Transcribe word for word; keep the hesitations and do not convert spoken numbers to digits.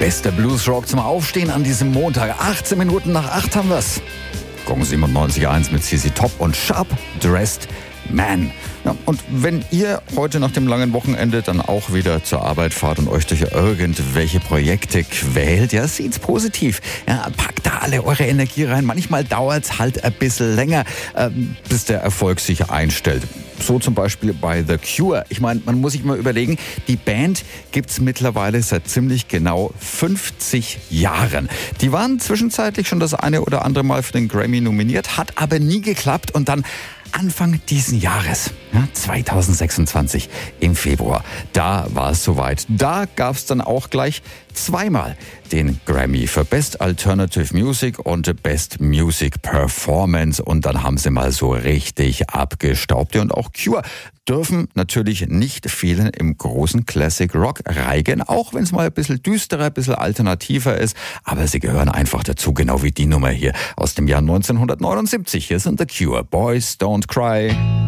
Bester Bluesrock zum Aufstehen an diesem Montag. achtzehn Minuten nach acht haben wir's. Gong siebenundneunzig Komma eins mit C C Top und Sharp Dressed Man. Ja, und wenn ihr heute nach dem langen Wochenende dann auch wieder zur Arbeit fahrt und euch durch irgendwelche Projekte quält, ja, seht's positiv. Ja, packt da alle eure Energie rein. Manchmal dauert's halt ein bisschen länger, äh, bis der Erfolg sich einstellt. So zum Beispiel bei The Cure. Ich meine, man muss sich mal überlegen, die Band gibt's mittlerweile seit ziemlich genau fünfzig Jahren. Die waren zwischenzeitlich schon das eine oder andere Mal für den Grammy nominiert, hat aber nie geklappt und dann Anfang diesen Jahres, ja, zweitausendsechsundzwanzig im Februar, da war es soweit. Da gab es dann auch gleich zweimal den Grammy für Best Alternative Music und Best Music Performance und dann haben sie mal so richtig abgestaubt. Und auch Cure dürfen natürlich nicht fehlen im großen Classic Rock Reigen, auch wenn es mal ein bisschen düsterer, ein bisschen alternativer ist, aber sie gehören einfach dazu, genau wie die Nummer hier aus dem Jahr neunzehnhundertneunundsiebzig. Hier sind The Cure, Boys Don't Cry.